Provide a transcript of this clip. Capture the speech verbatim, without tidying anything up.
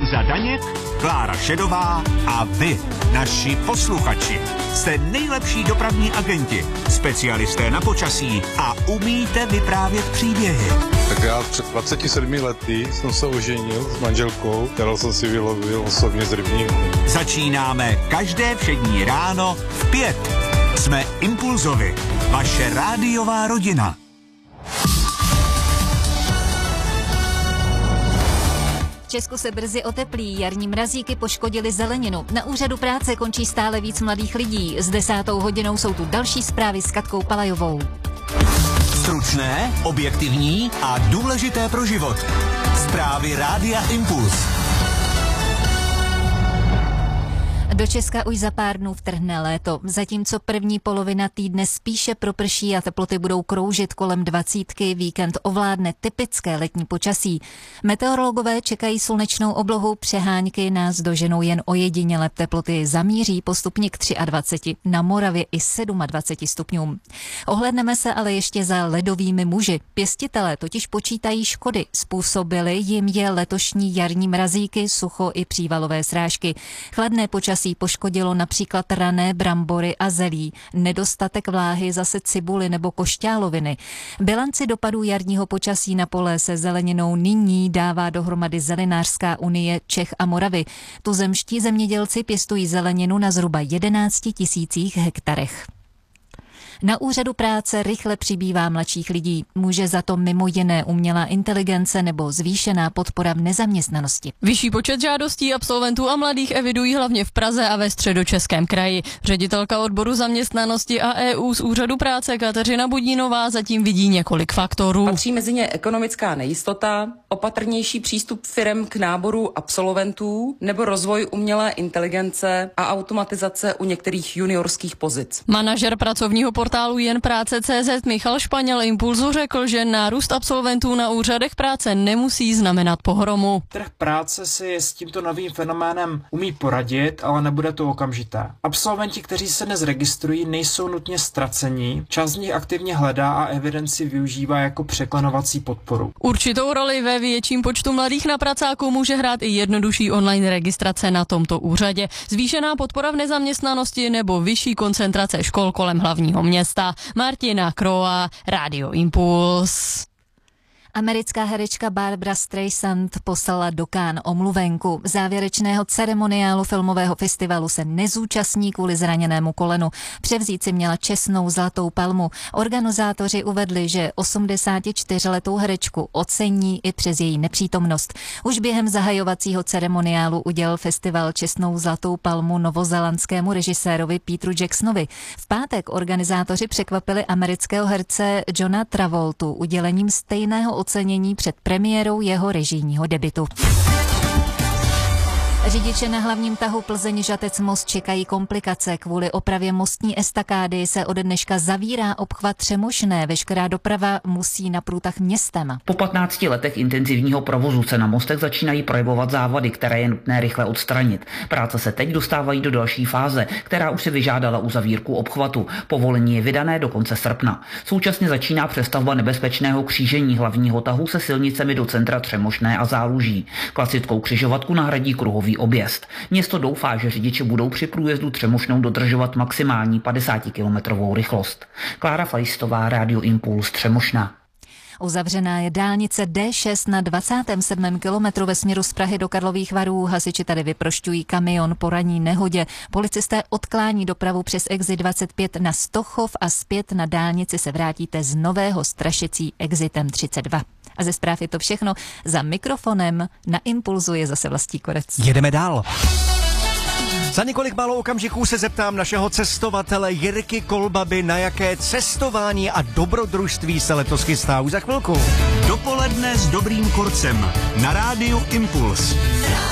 Honza Daněk, Klára Šedová a vy, naši posluchači. Jste nejlepší dopravní agenti, specialisté na počasí a umíte vyprávět příběhy. Tak já před dvaceti sedmi lety jsem se oženil s manželkou, kterou jsem si vylovil osobně z rybníku. Začínáme každé všední ráno v pět. Jsme Impulzovi, vaše rádiová rodina. V Česku se brzy oteplí, jarní mrazíky poškodily zeleninu. Na úřadu práce končí stále víc mladých lidí. S desátou hodinou jsou tu další zprávy s Katkou Palajovou. Stručné, objektivní a důležité pro život. Zprávy Rádia Impuls. Do Česka už za pár dnů vtrhne léto, zatímco první polovina týdne spíše proprší a teploty budou kroužit kolem dvacítky, víkend ovládne typické letní počasí. Meteorologové čekají slunečnou oblohu, přehánky nás doženou jen ojediněle, teploty zamíří postupně k dvaceti tři, na Moravě i dvaceti sedmi stupňům. Ohlédneme se ale ještě za ledovými muži. Pěstitelé totiž počítají škody, způsobily jim je letošní jarní mrazíky, sucho i přívalové srážky. Chladné počasí poškodilo například rané brambory a zelí, nedostatek vláhy zase cibuly nebo košťáloviny. Bilanci dopadů jarního počasí na pole se zeleninou nyní dává dohromady Zelenářská unie Čech a Moravy. Tuzemští zemědělci pěstují zeleninu na zhruba jedenácti tisících hektarech. Na úřadu práce rychle přibývá mladších lidí. Může za to mimo jiné umělá inteligence nebo zvýšená podpora v nezaměstnanosti. Vyšší počet žádostí absolventů a mladých evidují hlavně v Praze a ve Středočeském kraji. Ředitelka odboru zaměstnanosti a E U z úřadu práce Kateřina Budínová zatím vidí několik faktorů. Patří mezi ně ekonomická nejistota, opatrnější přístup firem k náboru absolventů nebo rozvoj umělé inteligence a automatizace u některých juniorských pozic. Manažer pracovního portálu Jen práce tečka cé zet Michal Španěl Impulzu řekl, že nárůst absolventů na úřadech práce nemusí znamenat pohromu. Trh práce si s tímto novým fenoménem umí poradit, ale nebude to okamžité. Absolventi, kteří se dnes registrují, nejsou nutně ztracení. Část z nich aktivně hledá a evidenci využívá jako překlenovací podporu. Určitou roli ve větším počtu mladých na pracáku může hrát i jednodušší online registrace na tomto úřadě, zvýšená podpora v nezaměstnanosti nebo vyšší koncentrace škol kolem hlavního města. Martina Kroa, Rádio Impuls. Americká herečka Barbra Streisand poslala do Cannes omluvenku. Závěrečného ceremoniálu filmového festivalu se nezúčastní kvůli zraněnému kolenu. Převzít si měla čestnou zlatou palmu. Organizátoři uvedli, že osmdesátičtyřletou herečku ocení i přes její nepřítomnost. Už během zahajovacího ceremoniálu udělil festival čestnou zlatou palmu novozélandskému režisérovi Peteru Jacksonovi. V pátek organizátoři překvapili amerického herce Johna Travoltu udělením stejného ocenění před premiérou jeho režijního debutu. Řidiče na hlavním tahu Plzeň-Žatec most čekají komplikace. Kvůli opravě mostní estakády se ode dneška zavírá obchvat Třemošné. Veškerá doprava musí na průtah městem. Po patnácti letech intenzivního provozu se na mostech začínají projevovat závady, které je nutné rychle odstranit. Práce se teď dostávají do další fáze, která už si vyžádala uzavírku obchvatu. Povolení je vydané do konce srpna. Současně začíná přestavba nebezpečného křížení hlavního tahu se silnicemi do centra Třemošné a Záluží. Klasickou křižovatku nahradí kruhový objezd. Město doufá, že řidiči budou při průjezdu Třemošnou dodržovat maximální padesátikilometrovou rychlost. Klára Fajstová, Rádio Impuls, Třemošna. Uzavřená je dálnice D šest na dvacátém sedmém kilometru ve směru z Prahy do Karlových Varů. Hasiči tady vyprošťují kamion po ranní nehodě. Policisté odklání dopravu přes exit dvacet pět na Stochov a zpět na dálnici se vrátíte z Nového Strašicí exitem třicet dva. A ze zpráv je to všechno. Za mikrofonem na Impulzu je zase Vlastí Korec. Jedeme dál. Za několik málo okamžiků se zeptám našeho cestovatele Jirky Kolbaby, na jaké cestování a dobrodružství se letos chystá. Už za chvilku. Dopoledne s Dobrým Korcem na Rádiu Impuls.